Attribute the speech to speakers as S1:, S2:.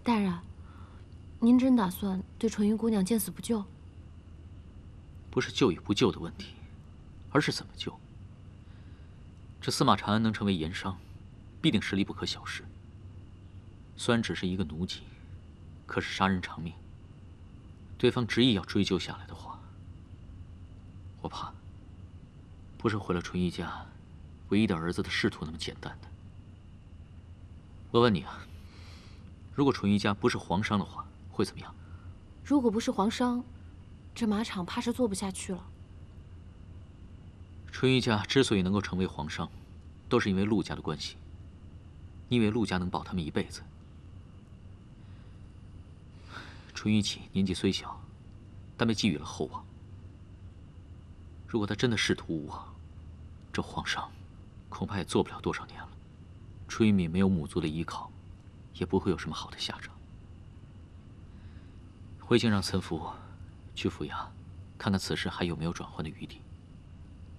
S1: 大人，您真打算对纯玉姑娘见死不救？
S2: 不是救与不救的问题，而是怎么救。这司马长安能成为盐商，必定实力不可小视。虽然只是一个奴籍，可是杀人偿命。对方执意要追究下来的话，我怕不是毁了纯玉家唯一的儿子的仕途那么简单的。我问你啊，如果纯玉家不是皇商的话，会怎么样？
S1: 如果不是皇商，这马场怕是做不下去了。
S2: 纯玉家之所以能够成为皇商，都是因为陆家的关系。你以为陆家能保他们一辈子？纯玉启年纪虽小，但被寄予了厚望。如果他真的仕途无望，这皇商恐怕也做不了多少年了。纯玉敏没有母族的依靠，也不会有什么好的下场。我已经让岑福去府衙，看看此事还有没有转圜的余地。